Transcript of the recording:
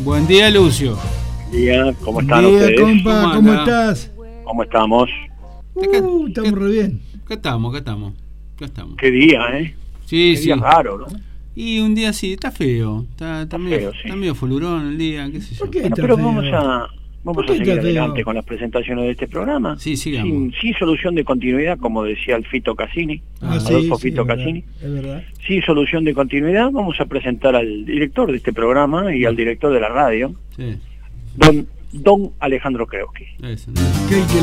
Buen día, Lucio. Buen día, ¿cómo están Buen día, ustedes? compa, ¿cómo estás? ¿Cómo estamos? Estamos re bien. Acá estamos. Qué día, ¿eh? Sí, Qué sí. día raro, ¿no? Y un día sí, está feo. Está medio, feo, sí. está medio fulurón el día, qué sé yo. ¿Por qué Bueno, está pero feo? vamos a ¿Por qué seguir está feo? adelante con las presentaciones de este programa. Sí, sigamos. Sin solución de continuidad, como decía el Fito Cassini, Ah, sí, Adolfo sí, Fito es verdad, Cassini. es verdad. Sin solución de continuidad, vamos a presentar al director de este programa y al director de la radio, Sí, don Alejandro Kreuzki. eso. ¿Qué